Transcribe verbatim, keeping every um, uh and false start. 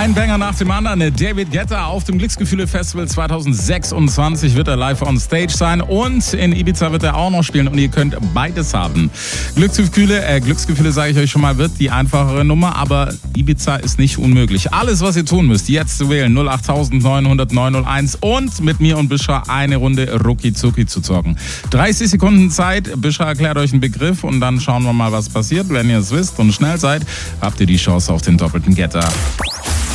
Ein Banger nach dem anderen. David Guetta auf dem Glücksgefühle-Festival zwanzig sechsundzwanzig wird er live on stage sein und in Ibiza wird er auch noch spielen und ihr könnt beides haben. Glücksgefühle, äh, Glücksgefühle sage ich euch schon mal, wird die einfachere Nummer, aber Ibiza ist nicht unmöglich. Alles, was ihr tun müsst, jetzt zu wählen, null acht neun null null neun null eins und mit mir und Bishra eine Runde Rucki Zucki zu zocken. dreißig Sekunden Zeit, Bishra erklärt euch einen Begriff und dann schauen wir mal, was passiert. Wenn ihr es wisst und schnell seid, habt ihr die Chance auf den doppelten Getter.